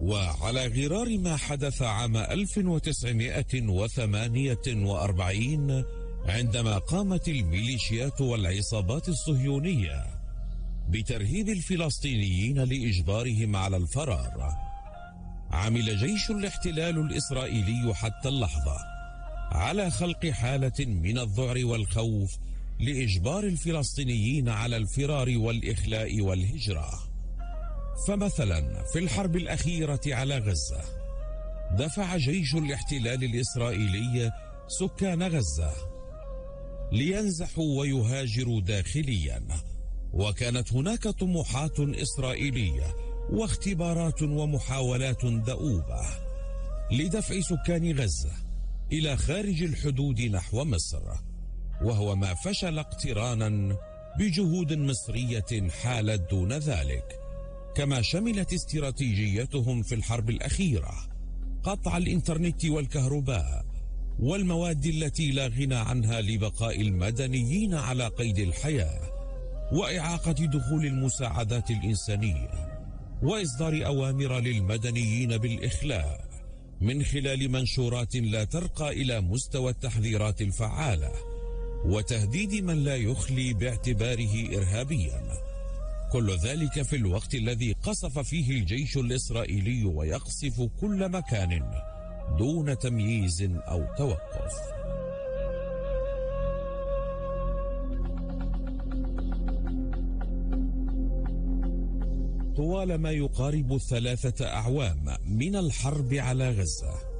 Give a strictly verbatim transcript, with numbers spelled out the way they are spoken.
وعلى غرار ما حدث عام ألف وتسعمائة وثمانية وأربعين عندما قامت الميليشيات والعصابات الصهيونية بترهيب الفلسطينيين لإجبارهم على الفرار، عمل جيش الاحتلال الإسرائيلي حتى اللحظة على خلق حالة من الذعر والخوف لإجبار الفلسطينيين على الفرار والإخلاء والهجرة. فمثلا في الحرب الأخيرة على غزة دفع جيش الاحتلال الإسرائيلي سكان غزة لينزحوا ويهاجروا داخليا، وكانت هناك طموحات إسرائيلية واختبارات ومحاولات دؤوبة لدفع سكان غزة إلى خارج الحدود نحو مصر، وهو ما فشل اقترانا بجهود مصرية حالت دون ذلك. كما شملت استراتيجيتهم في الحرب الأخيرة قطع الإنترنت والكهرباء والمواد التي لا غنى عنها لبقاء المدنيين على قيد الحياة، وإعاقة دخول المساعدات الإنسانية، وإصدار أوامر للمدنيين بالإخلاء من خلال منشورات لا ترقى إلى مستوى التحذيرات الفعالة، وتهديد من لا يخلي باعتباره إرهابيا. كل ذلك في الوقت الذي قصف فيه الجيش الإسرائيلي ويقصف كل مكان دون تمييز أو توقف. طوال ما يقارب ثلاثة أعوام من الحرب على غزة